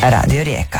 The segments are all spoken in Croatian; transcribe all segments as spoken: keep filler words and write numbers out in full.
Radio Rijeka.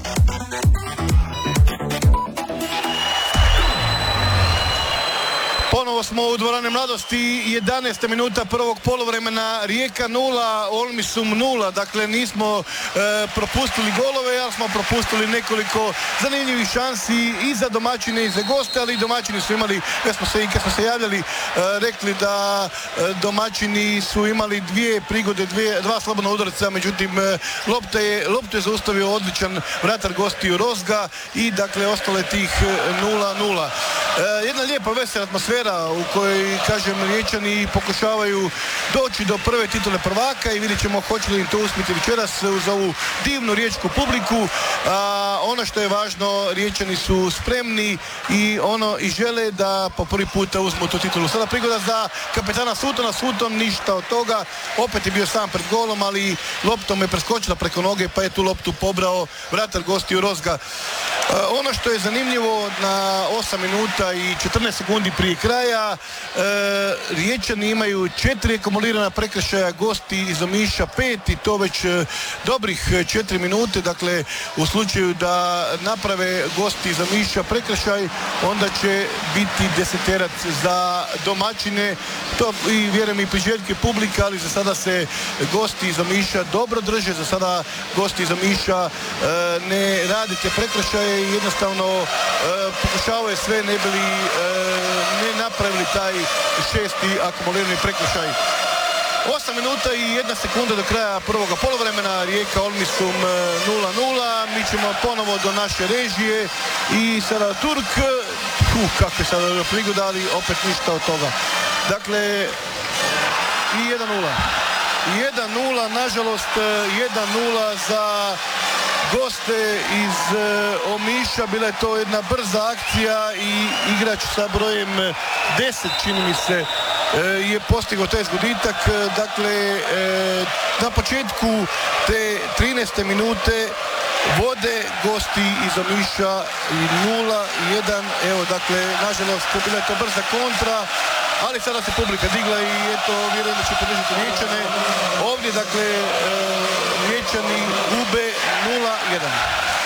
Ponovo smo u dvorani Mladosti, jedanaesta minuta prvog poluvremena, Rijeka nula, Olmisum nula, dakle nismo e, propustili golove, ali smo propustili nekoliko zanimljivih šansi i za domaćine i za goste, ali i domaćini su imali, kad smo se, kad smo se javljali, e, rekli da e, domaćini su imali dvije prigode, dvije, dva slobodna udarca, međutim e, lopta je, loptu je zaustavio odličan vratar gostiju Rozga i dakle ostale tih nula nula. E, jedna lijepa vesela atmosfera u kojoj, kažem, Riječani pokušavaju doći do prve titule prvaka i vidjet ćemo hoće li im to uspjeti večeras uz ovu divnu riječku publiku. A, ono što je važno, Riječani su spremni i ono i žele da po prvi puta uzmu tu titulu. Sada prigoda za kapetana Sutona, Suton ništa od toga, opet je bio sam pred golom, ali loptom je preskočila preko noge pa je tu loptu pobrao vratar gostiju Rozga. A, ono što je zanimljivo, na osam minuta i četrnaest sekundi prije kraja, e, Riječani imaju četiri akumulirana prekršaja, gosti iz Omiša pet i to već e, dobrih četiri minute, dakle u slučaju da naprave gosti iz Omiša prekršaj, onda će biti deseterac za domaćine, to i vjerujem i priželjke publike, ali za sada se gosti iz Omiša dobro drže, za sada gosti iz Omiša e, ne rade te prekršaje i jednostavno e, pokušavaju sve ne bili e, ne napravili taj šesti akumulirani prekršaj. osam minuta i jedna sekunda do kraja prvoga poluvremena, Rijeka Olmisum nula nula. Mi ćemo ponovo do naše režije i sada Turk, uh, kakve sada prigoda, ali opet ništa od toga. Dakle, i jedan nula. jedan nula, nažalost, jedan nula za goste iz uh, Omiša. Bila je to jedna brza akcija i igrač sa brojem deset, čini mi se, uh, je postigao taj zgoditak. Uh, dakle, uh, na početku te trinaeste minute vode gosti iz Omiša nula jedan. Evo, dakle, nažalost, bila je to brza kontra, ali sada se publika digla i eto, vjerujem da će podržati Riječane. Ovdje, dakle, uh, Riječani gube nula jedan.